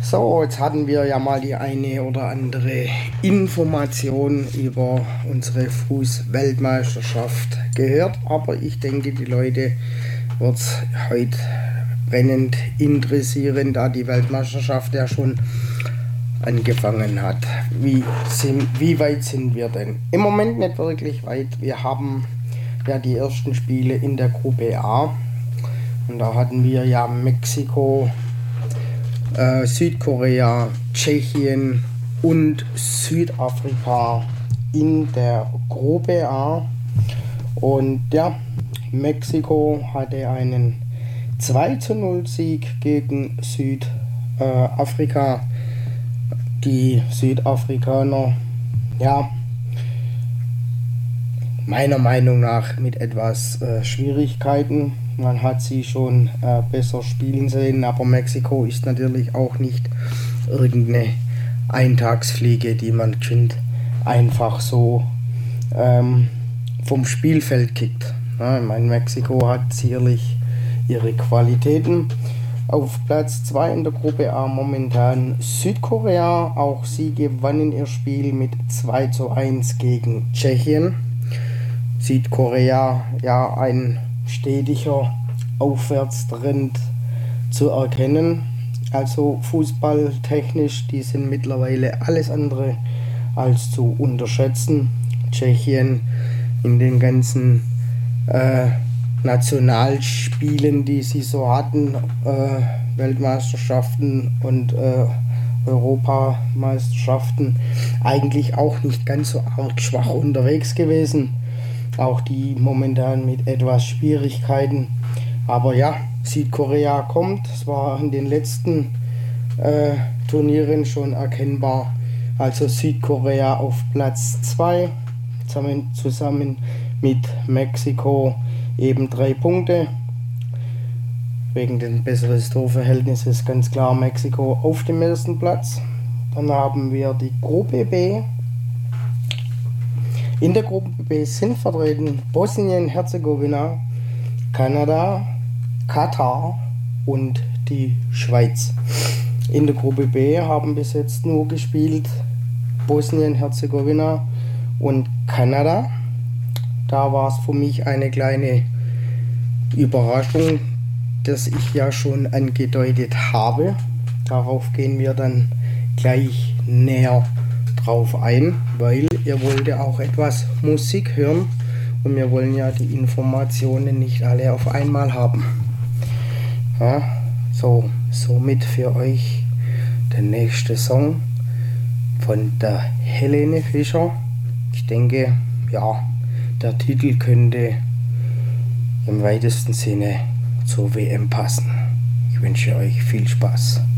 So, jetzt hatten wir ja mal die eine oder andere Information über unsere Fußweltmeisterschaft gehört, aber ich denke, die Leute wird es heute brennend interessieren, da die Weltmeisterschaft ja schon angefangen hat. Wie weit sind wir denn? Im Moment nicht wirklich weit. Wir haben ja die ersten Spiele in der Gruppe A und da hatten wir ja Mexiko, Südkorea, Tschechien und Südafrika in der Gruppe A. Und ja, Mexiko hatte einen 2:0 Sieg gegen Südafrika. Die Südafrikaner, ja, meiner Meinung nach mit etwas Schwierigkeiten. Man hat sie schon besser spielen sehen, aber Mexiko ist natürlich auch nicht irgendeine Eintagsfliege, die man einfach so vom Spielfeld kickt. Ja, ich meine, Mexiko hat sicherlich ihre Qualitäten. Auf Platz 2 in der Gruppe A momentan Südkorea. Auch sie gewannen ihr Spiel mit 2:1 gegen Tschechien. Südkorea, ja, ein stetiger Aufwärtstrend zu erkennen. Also fußballtechnisch, die sind mittlerweile alles andere als zu unterschätzen. Tschechien in den ganzen Nationalspielen, die sie so hatten, Weltmeisterschaften und Europameisterschaften, eigentlich auch nicht ganz so arg schwach unterwegs gewesen. Auch die momentan mit etwas Schwierigkeiten. Aber ja, Südkorea kommt. Es war in den letzten Turnieren schon erkennbar. Also Südkorea auf Platz 2, zusammen mit Mexiko eben 3 Punkte. Wegen des besseren Torverhältnisses ganz klar Mexiko auf dem ersten Platz. Dann haben wir die Gruppe B. In der Gruppe B sind vertreten Bosnien-Herzegowina, Kanada, Katar und die Schweiz. In der Gruppe B haben bis jetzt nur gespielt Bosnien-Herzegowina und Kanada. Da war es für mich eine kleine Überraschung, das ich ja schon angedeutet habe. Darauf gehen wir dann gleich näher drauf ein, weil ihr wollt ja auch etwas Musik hören und wir wollen ja die Informationen nicht alle auf einmal haben. Ja, somit für euch der nächste Song von der Helene Fischer. Ich denke, ja, der Titel könnte im weitesten Sinne zur WM passen. Ich wünsche euch viel Spaß.